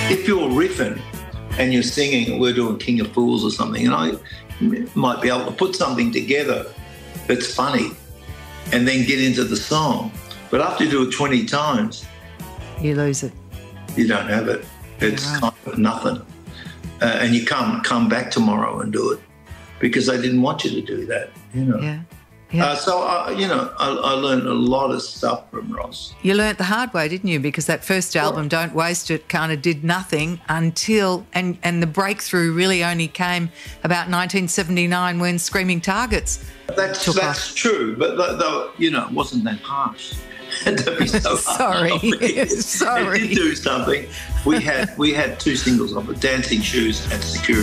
If you're riffing and you're singing, we're doing King of Fools or something, and I might be able to put something together that's funny and then get into the song. But after you do it 20 times, you lose it. You don't have it. It's kind of nothing. And you can't come back tomorrow and do it because they didn't want you to do that, you know. Yeah. Yeah. I learned a lot of stuff from Ross. You learnt the hard way, didn't you? Because that first album, Don't Waste It, kind of did nothing until, and the breakthrough really only came about 1979 when Screaming Targets took off. That's true, but though, you know, it wasn't that harsh. Don't be so Sorry. harsh. Sorry. It did do something. We had 2 singles of it, Dancing Shoes and Security.